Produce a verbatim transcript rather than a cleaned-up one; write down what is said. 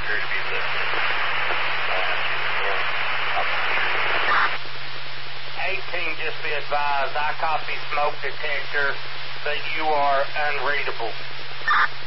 appear to be listening. eighteen, just be advised, I copy smoke detector that you are unreadable.